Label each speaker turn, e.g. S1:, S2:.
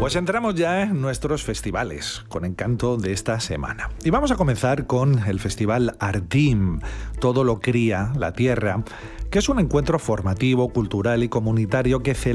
S1: Pues entramos ya en nuestros festivales con encanto de esta semana. Y vamos a comenzar con el Festival Artim, Todo lo cría la tierra, que es un encuentro formativo, cultural y comunitario que celebra